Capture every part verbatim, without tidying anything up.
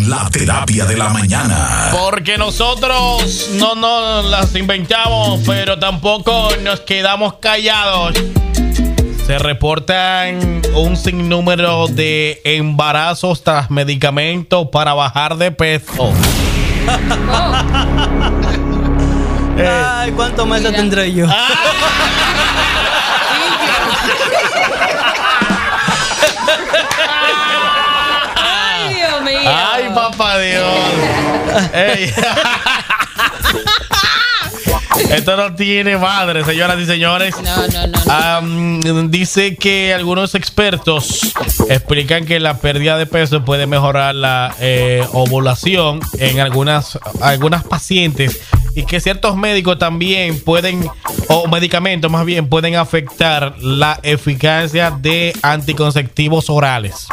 La terapia de la mañana. Porque nosotros no nos las inventamos, pero tampoco nos quedamos callados. Se reportan un sinnúmero de embarazos tras medicamentos para bajar de peso. eh. Ay, ¿cuántos meses tendré yo? Ay, Dios mío. Ay, papá Dios. Ey. Esto no tiene madre, señoras y señores. No, no, no. no. Um, dice que algunos expertos explican que la pérdida de peso puede mejorar la eh, ovulación en algunas, algunas pacientes y que ciertos médicos también pueden, o medicamentos más bien, pueden afectar la eficacia de anticonceptivos orales.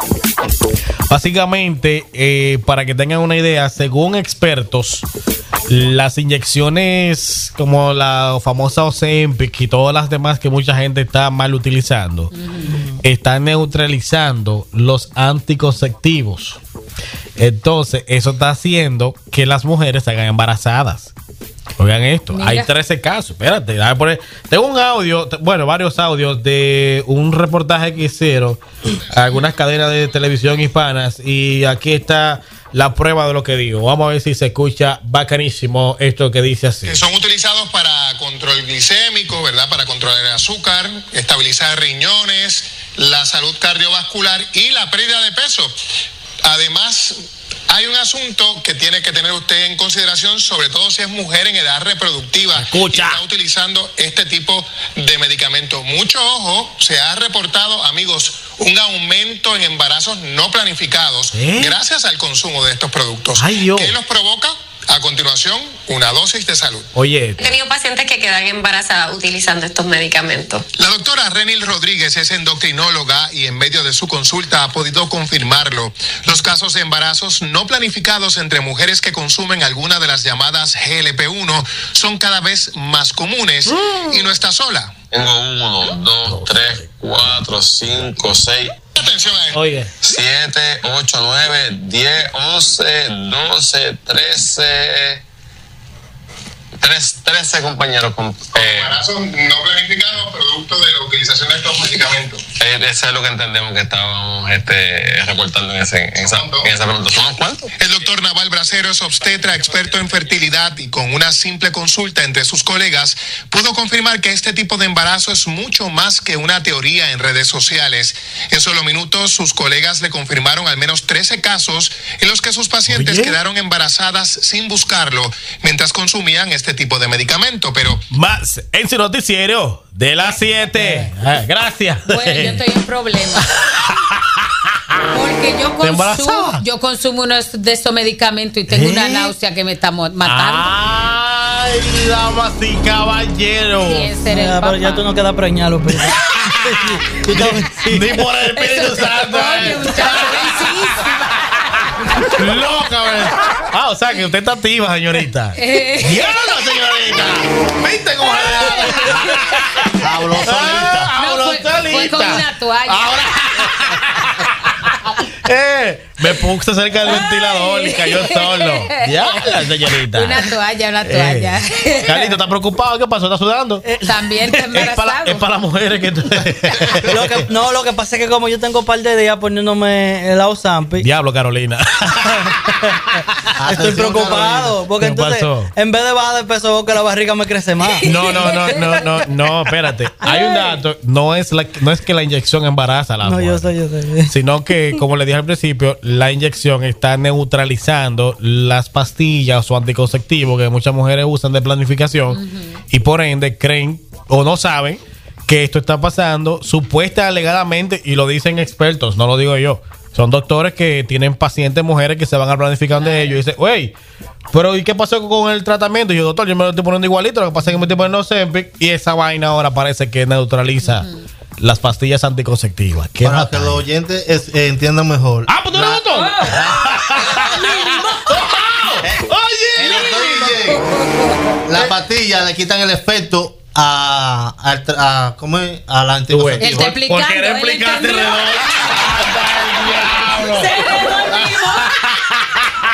Básicamente, eh, para que tengan una idea, según expertos, las inyecciones como la famosa Ozempic y todas las demás que mucha gente está mal utilizando, mm. están neutralizando los anticonceptivos. Entonces, eso está haciendo que las mujeres se hagan embarazadas. Oigan esto, Mira. hay trece casos. Espérate, déjame poner. Tengo un audio, bueno, varios audios de un reportaje que hicieron algunas cadenas de televisión hispanas. Y aquí está la prueba de lo que digo. Vamos a ver si se escucha bacanísimo esto que dice así. Son utilizados para control glicémico, ¿verdad? Para controlar el azúcar, estabilizar riñones, la salud cardiovascular y la pérdida de peso. Además, hay un asunto que tiene que tener usted en consideración, sobre todo si es mujer en edad reproductiva. Escucha. Y está utilizando este tipo de medicamentos. Mucho ojo, se ha reportado, amigos, un aumento en embarazos no planificados ¿Eh? gracias al consumo de estos productos. Ay, Dios. ¿Qué los provoca? A continuación, una dosis de salud. Oye. He tenido pacientes que quedan embarazadas utilizando estos medicamentos. La doctora Renil Rodríguez es endocrinóloga y en medio de su consulta ha podido confirmarlo. Los casos de embarazos no planificados entre mujeres que consumen alguna de las llamadas G L P uno son cada vez más comunes mm. y no está sola. Tengo uno, dos, tres, cuatro, cinco, seis. Atención a esto. Oye. siete, ocho, nueve, diez, once, doce, trece. trece compañeros con eh, embarazos no planificados producto de la utilización de estos medicamentos. Eh, eso es lo que entendemos que estábamos este, reportando en, ese, en, esa, en esa pregunta. ¿Son cuántos? El doctor Naval Bracero es obstetra, experto en fertilidad y con una simple consulta entre sus colegas pudo confirmar que este tipo de embarazo es mucho más que una teoría en redes sociales. En solo minutos sus colegas le confirmaron al menos trece casos en los que sus pacientes Oye. quedaron embarazadas sin buscarlo mientras consumían este tipo de medicamento, pero más en su noticiero de las siete. Ah, gracias. Bueno, yo estoy en problemas. Porque yo consumo, yo consumo uno de estos medicamentos y tengo ¿Eh? una náusea que me está matando. Ay, damas y caballeros. Ah, pero ya tú no quedas preñado, pero ni por el Espíritu Santo. Loca, ¿verdad? Ah, o sea que usted está activa, señorita. ¡Diablo, señorita! ¿Viste cómo se Hablo solita. Hablo solita. Fue con una toalla. Ahora. Eh, me puse cerca del ventilador y cayó solo. Ya, señorita. Una toalla, una toalla. Eh. Carlito, ¿estás preocupado? ¿Qué pasó? ¿Estás sudando? Eh, También está embarazado. Es para, es para las mujeres que... lo que no, lo que pasa es que como yo tengo un par de días poniéndome el Ozempic. Diablo, Carolina. Estoy preocupado. Porque entonces, pasó? en vez de bajar de peso, que la barriga me crece más. No, no, no, no, no, no, espérate. Hay un dato. No es, la, no es que la inyección embaraza a la No, mujer, yo sé, yo sé. Sino que, como le dije al principio, la inyección está neutralizando las pastillas o anticonceptivos que muchas mujeres usan de planificación uh-huh. y por ende creen o no saben que esto está pasando supuesta alegadamente, y lo dicen expertos, no lo digo yo. Son doctores que tienen pacientes mujeres que se van a planificar de ellos y dicen, wey, pero ¿y qué pasó con el tratamiento? Y yo, doctor, yo me lo estoy poniendo igualito, lo que pasa es que me estoy poniendo Ozempic y esa vaina ahora parece que neutraliza uh-huh. las pastillas anticonceptivas. Para batalla? Que los oyentes es, eh, entiendan mejor. ¡Ah, pues tú eres doctor! ¡Oye! La pastilla le quitan el efecto a, a, a, ¿cómo es? A la anticonceptiva. Él está explicando. ¿Por qué no explicaste alrededor?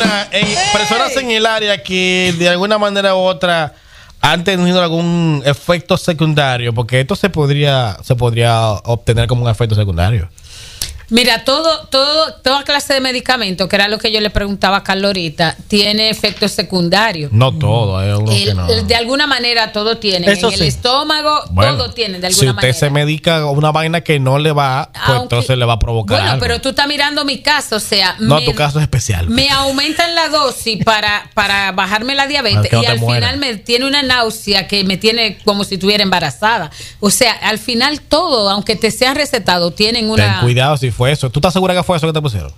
Buena, en personas en el área que de alguna manera u otra han tenido algún efecto secundario, porque esto se podría se podría obtener como un efecto secundario. Mira, todo, todo, toda clase de medicamento, que era lo que yo le preguntaba a Carlos ahorita, tiene efectos secundarios. No todo, hay algunos El- que no. el- de alguna manera todo tiene. Eso en sí. el estómago, Bueno, todo tiene de alguna si usted manera. se medica una vaina que no le va, pues Aunque- entonces le va a provocar Bueno, algo. pero tú estás mirando mi caso, o sea, No, me, tu caso es especial. me aumentan la dosis para, para bajarme la diabetes Para que no y te al mueras. final me tiene una náusea que me tiene como si estuviera embarazada. O sea, al final todo, aunque te sean recetado, tienen Ten una... cuidado si fue eso. ¿Tú estás segura que fue eso que te pusieron?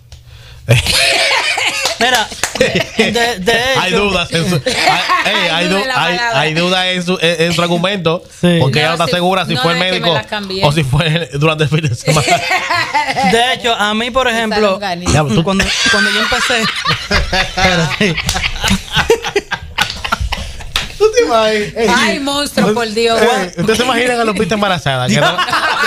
Mira, de, de hecho, Hay dudas en su, hay, ey, hay, Hay du- duda en la hay- palabra. hay dudas en su, en, en su argumento, Sí. porque No, ella no está si- segura si no, fue el es que me médico la cambié. o si fue durante el fin de semana. de hecho, a mí, por ejemplo, longaniza. Ya, tú- cuando, cuando yo empecé. Espérate. ¿Tú te imaginas? Ey, Ay, monstruo, por Dios. ey, ¿Usted se imagina a Lupita embarazada? Que no-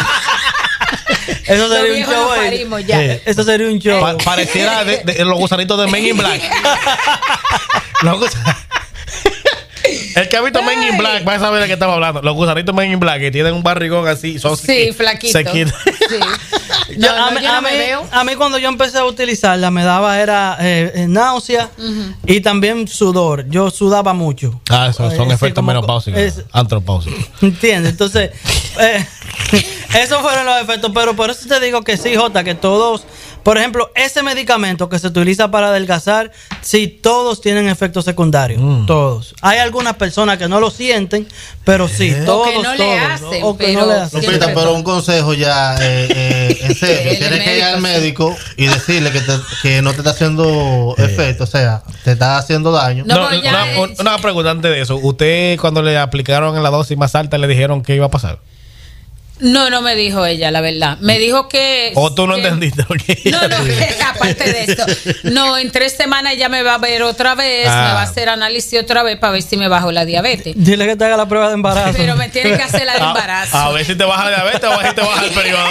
Eso Los sería un viejos show. nos eh. parimos ya. Eh, Eso sería un show. pa- pareciera de, de los gusanitos de Men in Black. Los gusa- El que ha visto Men in Black va a saber de qué estamos hablando. Los gusanitos Men in Black que tienen un barrigón así. Son Sí, sequi- flaquito. sequitos. Sí. Yo- No, a, no, mí, yo no a me mí- veo. a mí cuando yo empecé a utilizarla me daba era eh, eh, náusea y también sudor. Yo sudaba mucho. Ah, esos son Eh, sí, efectos como- menopáusicos. es- Antropáusicos. ¿Entiendes? Entonces, eh, esos fueron los efectos. Pero por eso te digo que sí, Jota, que todos, por ejemplo, ese medicamento que se utiliza para adelgazar, sí, todos tienen efectos secundarios. Mm. Todos. Hay algunas personas que no lo sienten, pero sí, todos. que no le todos, hacen, o que pero no le hacen. sí. Lupita, pero un consejo ya, eh, eh, en serio, Él es tienes que ir al médico, médico y decirle que, te- que no te está haciendo efecto, o sea, te está haciendo daño. No, No, pues ya una, es- una pregunta antes de eso. ¿Usted cuando le aplicaron la dosis más alta le dijeron qué iba a pasar? No, no me dijo ella, la verdad. Me dijo que... ¿O tú no que- entendiste lo que No, no, aparte de esto. No, en tres semanas ella me va a ver otra vez, Ah. me va a hacer análisis otra vez para ver si me bajo la diabetes. Dile que te haga la prueba de embarazo. Pero me tiene que hacer la de embarazo. A, a ver si te baja la diabetes o a ver si te baja el periodo.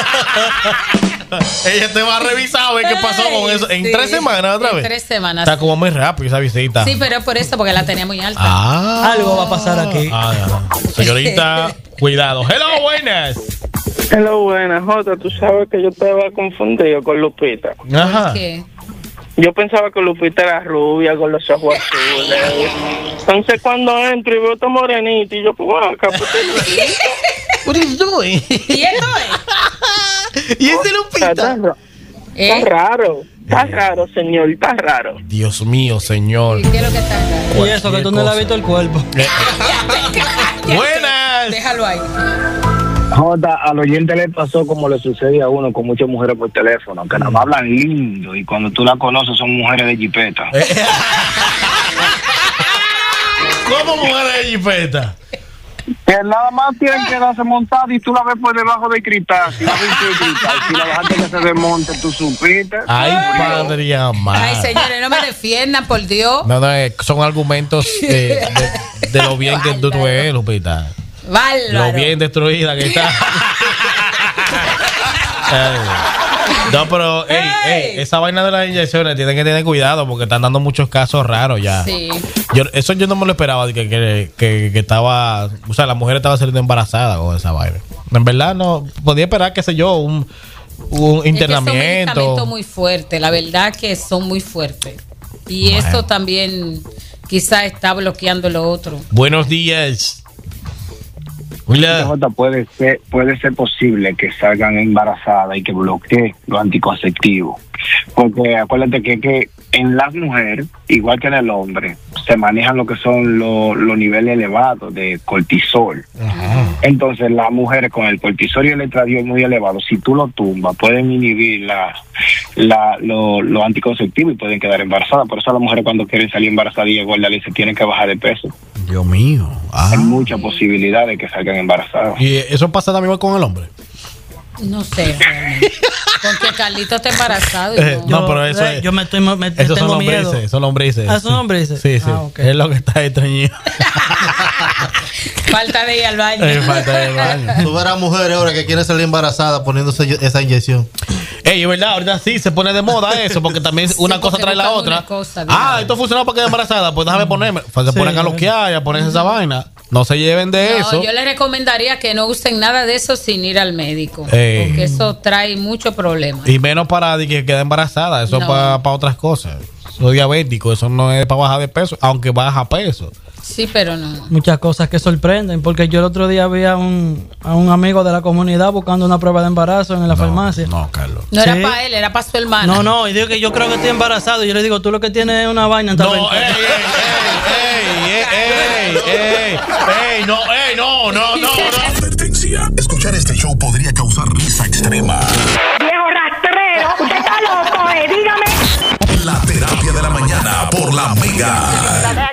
Ella te va a revisar a ver qué pasó con eso. En Sí. tres semanas otra En vez. tres semanas. Está como muy rápido esa visita. Sí, pero es por eso, porque la tenía muy alta. Ah. Algo va a pasar aquí. Ah, ya. Señorita, cuidado. Hello, buenas. Hello, buenas, Jota. Tú sabes que yo estaba confundido con Lupita. Ajá. ¿Qué? Yo pensaba que Lupita era rubia con los ojos azules. Entonces, cuando entro y veo esta morenita, y yo, pues, bueno, acá, pues, What are you doing? ¿Y esto es? ¿Y ese está, Lupita? está ra- ¿Eh? está raro. Está raro, señor, está raro. Dios mío, señor. ¿Qué es lo que está raro? Y eso, que tú no le has visto el cuerpo. Buenas. Déjalo ahí. Jota, al oyente le pasó como le sucede a uno con muchas mujeres por teléfono, que nada más hablan lindo y cuando tú la conoces son mujeres de jipeta. ¿Cómo mujeres de jipeta? Que nada más tienen que darse montada y tú la ves por debajo del cristal. Si la ves por el cristal, si la dejaste que se desmonte, tú supiste. Ay, padre amado. Ay, señores, no me defiendan, por Dios. No, no, eh, son argumentos eh, de, de lo bien que tú, tú eres, Lupita. Bárbaro. Lo bien destruida que está. Ey. No, pero ey, ey, esa vaina de las inyecciones tienen que tener cuidado porque están dando muchos casos raros ya. Sí. Yo, eso yo no me lo esperaba de que, que, que, que estaba, o sea, la mujer estaba saliendo embarazada con esa vaina. En verdad no podía esperar, qué sé yo, un, un internamiento. Es que son medicamentos muy fuertes, la verdad que son muy fuertes. Y Bueno. eso también quizás está bloqueando lo otro. Buenos días. Hola. Jota, puede ser, puede ser posible que salgan embarazadas y que bloquee los anticonceptivos. Porque acuérdate que, que en las mujeres, igual que en el hombre, se manejan lo que son los los niveles elevados de cortisol. Ajá. Entonces, las mujeres con el cortisol y el estradiol muy elevado, si tú lo tumbas, pueden inhibir la, la, lo- los anticonceptivos y pueden quedar embarazadas. Por eso las mujeres cuando quieren salir embarazadas y engordar, se tienen que bajar de peso. Dios mío. Ah. Hay mucha posibilidad de que salgan embarazadas. Y eso pasa también con el hombre. No sé, realmente. Porque Carlito está embarazado. Y Eh, no. no, pero eso eh, es. yo me estoy me, me Esos son tengo miedo. lombrices, son lombrices. Ah, son lombrices. Sí, sí. Ah, ok. Es lo que está estreñido. Falta de ir al baño. Eh, falta de baño. Tú verás mujeres ahora que quieren salir embarazadas poniéndose esa inyección. Ey, es verdad, ahorita sí se pone de moda eso, porque también una Sí, cosa porque trae la buscan otra. una cosa, Ah, digamos. esto funcionó para quedar embarazada, pues déjame ponerme. Pues se Sí, ponen a loquear y a ponerse esa vaina. No se lleven de No, eso. yo les recomendaría que no usen nada de eso sin ir al médico. Ey. Porque eso trae muchos problemas. Y menos para de que quede embarazada, eso No. es para, para otras cosas. Soy diabético, eso no es para bajar de peso, aunque baja peso. Sí, pero no. Muchas cosas que sorprenden, porque yo el otro día vi a un, a un amigo de la comunidad buscando una prueba de embarazo en la farmacia. No, Carlos. No Sí. era para él, era para su hermana. No, no, y digo que yo creo que estoy embarazado. Y yo le digo, tú lo que tienes es una vaina en tal No, venta. ey, ey, ey, ey, ey, ey, ey, no, ey, no, no, no, no. Advertencia. Escuchar este show podría causar risa extrema. Viejo rastrero, usted está loco, eh, dígame. La terapia de la mañana por la Mega.